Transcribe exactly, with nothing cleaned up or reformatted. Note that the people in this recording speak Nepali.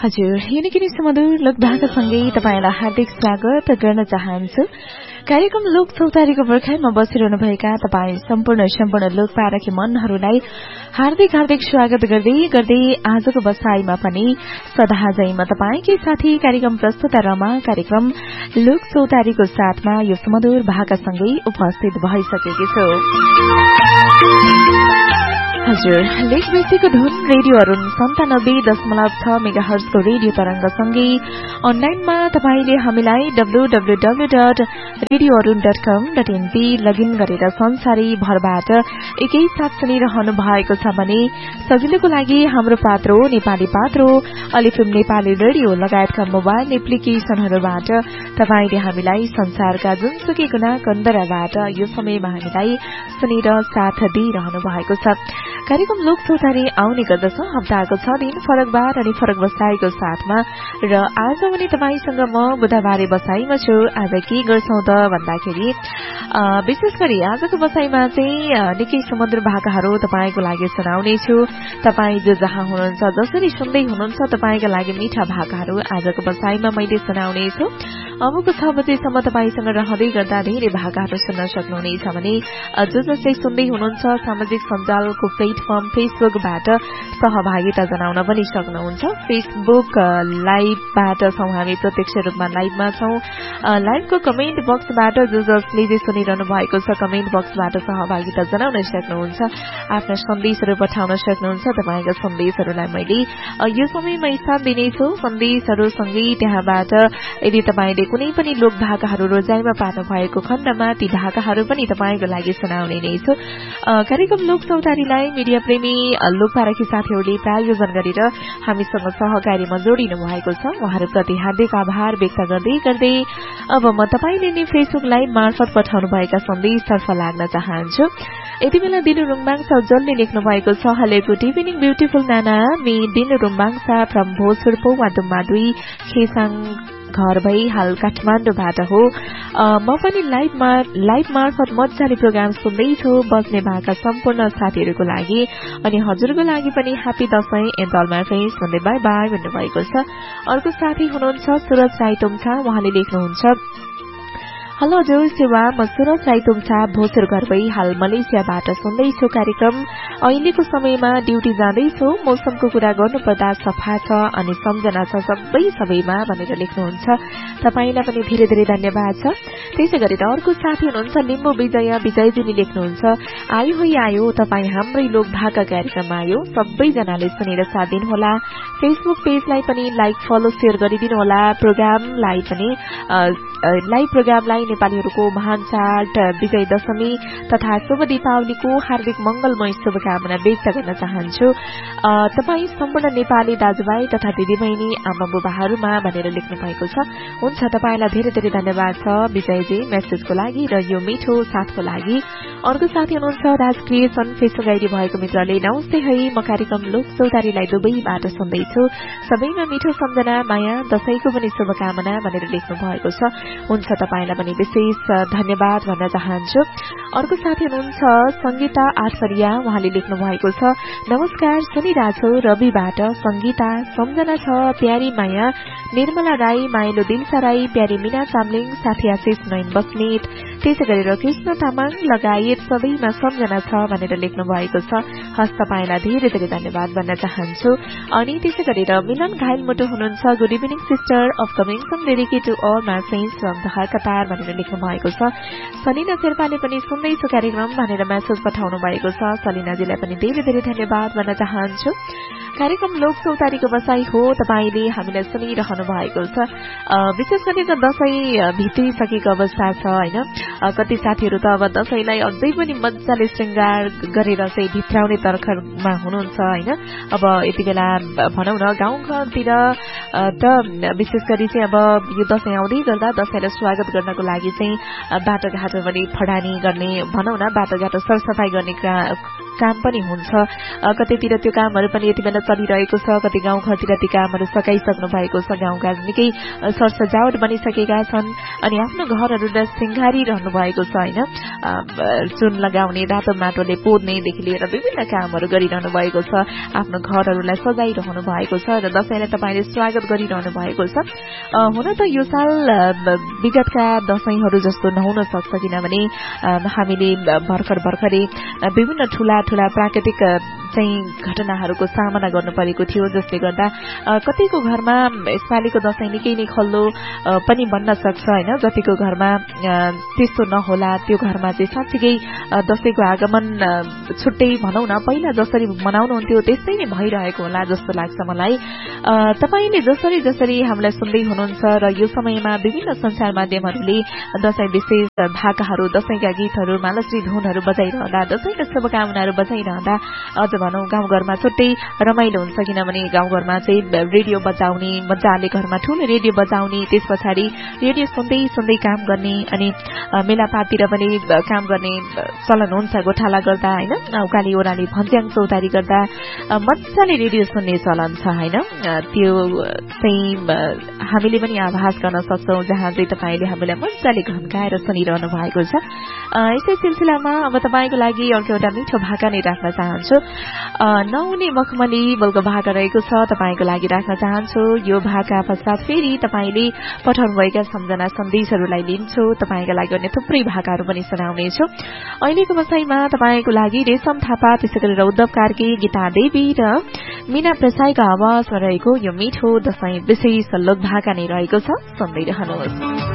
हजुर हिँडकिनी सुमधुर लोकभाकासँगै तपाईँलाई हार्दिक स्वागत गर्न चाहन्छु। कार्यक्रम लोक चौतारीको पर्खाइमा बसिरहनुभएका तपाईँ सम्पूर्ण सम्पूर्ण लोकपारखी मनहरूलाई हार्दिक हार्दिक स्वागत गर्दै गर्दै आजको बसाईमा पनि सदाझैमा तपाईँकै साथी कार्यक्रम प्रस्तुता रमा कार्यक्रम लोक चौतारीको साथमा यो सुमधुर भाकासँगै उपस्थित भइसकेकी छु। हजुर लेखबेसीको धुन रेडियो अरुण सन्तानब्बे दशमलव छ मेगा हर्जको रेडियो तरंगसँगै अनलाइनमा तपाईले हामीलाई W W W dot radio Arun dot कम डट एनपी लगइन गरेर संसारी भरबाट एकैसाथ सुनिरहनु भएको छ भने सजिलोको लागि हाम्रो पात्रो नेपाली पात्रो अलिफिल्म नेपाली रेडियो लगायतका मोबाइल एप्लिकेशनहरूबाट तपाईले हामीलाई संसारका जुनसुकै कुना कन्दराबाट यो समयमा हामीलाई सुनेर साथ दिइरहनु भएको छ। कार्यक्रम लोक चौतारी आउने गर्दछ हप्ताको छ दिन फरकबार अनि फरक बसाईको साथमा र आज पनि तपाईसँग म बुधबारे बसाईमा छु। आज के गर्छौं त भन्दाखेरि विशेष गरी आजको बसाईमा चाहिँ निकै समुद्र भाकाहरू तपाईको लागि सुनाउने छु। तपाई जो जहाँ हुनुहुन्छ जसरी सुन्दै हुनुहुन्छ तपाईका लागि मिठा भाकाहरू आजको बसाईमा मैले सुनाउने छु। अबको छ बजेसम्म तपाईसँग रहँदै गर्दा धेरै भाकाहरू सुन्न सक्नुहुनेछ भने जो जसले सुन्दै हुनुहुन्छ सामाजिक सञ्जालको प्लेटफर्म फेसबुकबाट सहभागिता जनाउन पनि सक्नुहुन्छ। फेसबुक लाइभबाट छौं हामी प्रत्यक्ष रूपमा लाइभमा छौं। लाइभको कमेन्ट बक्सबाट जो जसले जे सुनिरहनु भएको छ कमेन्ट बक्सबाट सहभागिता जनाउन सक्नुहुन्छ। आफ्ना सन्देशहरू पठाउन सक्नुहुन्छ। तपाईका सन्देशहरूलाई मैले यो समयमा स्थान दिनेछु। सन्देशहरूसँगै त्यहाँबाट यदि तपाईले कुनै पनि लोक भाकाहरू रोजाइमा पार्नु भएको खण्डमा ती भाकाहरू पनि तपाईको लागि सुनाउने नै छु। कार्यक्रम लोक चौतारीलाई मीडिया प्रेमी लोकपारखी साथीहरूले प्रायोजन गरेर हामीसँग सहकार्यमा जोडिनु भएको छ। उहाँहरूप्रति हार्दिक आभार व्यक्त गर्दै गर्दै अब म तपाईले नै फेसबुक लाइभ मार्फत पठाउनु भएका सन्देशतर्फ लाग्न चाहन्छु। यति बेला दिनु रुङबाङसा उज्जवलले लेख्नु भएको छ, हेलो गुड इभिनिङ ब्युटिफुल नाना मी दिनु रुङबाङसा फ्रम भोजपुर पौवा दुम्मा दुई खेसाङ घर भई हाल काठमाडौँबाट हो। म पनि लाइभमा लाइभ मार्फत मजाले प्रोग्राम सुन्दैछु। बस्ने भाका सम्पूर्ण साथीहरूको लागि अनि हजुरको लागि पनि happy Dashain and all my friends भन्दै बाई बाई भन्नुभएको छ। अर्को साथी हुनुहुन्छ सुरज राई तुङछा। उहाँले लेख्नुहुन्छ, हेलो हजुर सेवा म सुरज राई तुङछा भोजपुर घर भई हाल मलेसियाबाट सुन्दैछु कार्यक्रम। अहिलेको समयमा ड्युटी जाँदैछु। मौसमको कुरा गर्नुपर्दा सफा छ अनि सम्झना छ सबै सबैमा भनेर लेख्नुहुन्छ। तपाईलाई पनि धेरै धेरै धन्यवाद छ। त्यसै गरेर अर्को साथी हुनुहुन्छ लिम्बू विजय विजयजीले लेख्नुहुन्छ, आयो है आयो तपाईँ हाम्रै लोक भाका कार्यक्रममा आयो। सबैजनाले सुनेर साथ दिनुहोला। फेसबुक पेजलाई पनि लाइक फलो शेयर गरिदिनु होला। प्रोग्रामलाई पनि लाइभ प्रोग्रामलाई नेपालीहरूको महान चाड विजय दशमी तथा शुभ दीपावलीको हार्दिक मंगलमय शुभकामना व्यक्त गर्न चाहन्छु। तपाई सम्पूर्ण नेपाली दाजुभाइ तथा दिदीबहिनी आमा बुबाहरूमा भनेर लेख्नु भएको छ। हुन्छ तपाईलाई धेरै धेरै धन्यवाद छ विजयजी मेसेजको लागि र यो मिठो साथको लागि। अर्को साथी हुनुहुन्छ राज क्रिएसन फेसबुक आइडी भएको मित्रले, नमस्ते है म कार्यक्रम लोक चौतारीलाई दुबईबाट सुन्दैछु। सबैमा मिठो सम्झना माया दशैंको पनि शुभकामना भनेर लेख्नु भएको छ। हुन्छ तपाईलाई पनि विशेष धन्यवाद भन्न चाहन्छु। अर्को साथी हुनुहुन्छ संगीता आठवरिया। उहाँले लेख्नु भएको छ, नमस्कार सुनिरहेछु रविबाट संगीता सम्झना छ प्यारी माया निर्मला राई माइलो दिलसा राई प्यारी मीना चामलिङ साथी आशिष नयन बस्नेत त्यसै गरेर कृष्ण तामाङ लगायत सबैमा सम्झना छ भनेर लेख्नु भएको छ। हस् तपाईलाई धेरै धेरै धन्यवाद भन्न चाहन्छु। अनि त्यसै गरेर मिलन घायल मुटु हुनुहुन्छ, good evening sister upcoming some dedicate to all my friends from the Qatar भनेर लेख्नु भएको छ। सलिना शेर्पाले पनि सुन्दैछु कार्यक्रम भनेर मेसेज पठाउनु भएको छ। सलिनाजीलाई पनि धेरै धेरै धन्यवाद भन्न चाहन्छु। कार्यक्रम लोक चौतारीको बसाई हो। तपाईले हामीलाई सुनिरहनु भएको छ। विशेष गरी त दशैं भित्रिसकेको अवस्था छ हैन। कति साथीहरू त अब दशैंलाई अझै पनि मजाले श्रृंगार गरेर चाहिँ भित्राउने तर्खरमा हुनुहुन्छ हैन। अब यति बेला भनौं न गाउँघरतिर त विशेष गरी चाहिँ अब यो दशैं आउँदै गर्दा दशैंलाई स्वागत गर्नको लागि चाहिँ बाटोघाटो पनि फडानी गर्ने भनौं न बाटोघाटो सरसफाई गर्ने काम पनि हुन्छ कतैतिर त्यो कामहरू पनि यति बेला चलिरहेको छ कतै गाउँघरतिर ती कामहरू सकाइसक्नु भएको छ गाउँका निकै सरसजावट बनिसकेका छन् अनि आफ्नो घरहरूलाई सिंगारिरहनु भएको छ हैन चुन लगाउने रातो माटोले पोड्नेदेखि लिएर विभिन्न कामहरू गरिरहनु भएको छ आफ्नो घरहरूलाई सजाइरहनु भएको छ र दशैंलाई तपाईले स्वागत गरिरहनु भएको छ हुन त यो साल विगतका दशैंहरू जस्तो नहुन सक्छ किनभने हामीले भर्खर भर्खरै विभिन्न ठूला ठूला प्राकृतिक चाहिँ घटनाहरूको सामना गर्नु परेको थियो जसले गर्दा कतैको घरमा यसपालिको दशैं निकै नै खल्लो पनि बन्न सक्छ हैन जतिको घरमा त्यस्तो नहोला त्यो घरमा चाहिँ साच्चै दशैंको आगमन छुट्टै भनौं न पहिला जसरी मनाउनु हुन्थ्यो त्यस्तै नै भइरहेको होला जस्तो लाग्छ मलाई तपाईले जसरी जसरी हामीलाई सुन्दै हुनुहुन्छ र यो समयमा विभिन्न संचार माध्यमहरूले दशैं विशेष भाकाहरू दशैंका गीतहरू मालश्री धुनहरू बजाइरहँदा दशैंका शुभकामनाहरू बजाइरहँदा अझ भनौं गाउँघरमा छुट्टै रमाइलो हुन्छ किनभने गाउँघरमा चाहिँ रेडियो बजाउने मजाले घरमा ठूलो रेडियो बजाउने त्यस पछाडि रेडियो सुन्दै सुन्दै काम गर्ने अनि मेलापाततिर पनि काम गर्ने चलन हुन्छ गोठाला गर्दा हैन उकाली ओराली भन्छ्याङ चौतारी गर्दा मजाले रेडियो सुन्ने चलन छ हैन त्यो चाहिँ हामीले पनि आभास गर्न सक्छौं जहाँ चाहिँ तपाईले हामीलाई मजाले घन्काएर सुनिरहनु भएको छ यसै सिलसिलामा अब तपाईको लागि अर्को एउटा मिठो भाका नै राख्न चाहन्छु नहुने मखमली बोलको भाका रहेको छ तपाईको लागि राख्न चाहन्छु यो भाका पश्चात फेरि तपाईले पठाउनुभएका सम्झना सन्देशहरूलाई लिन्छु तपाईका लागि अन्य थुप्रै भाकाहरू पनि सुनाउने छु अहिलेको बसाइमा तपाईको लागि रेशम थापा त्यसै गरी उद्धव कार्की गीता देवी र मीना प्रसाईको आवाजमा रहेको यो मिठो दशैं विशेष लोक भाका नै रहेको छ सुन्दै रहनुहोस्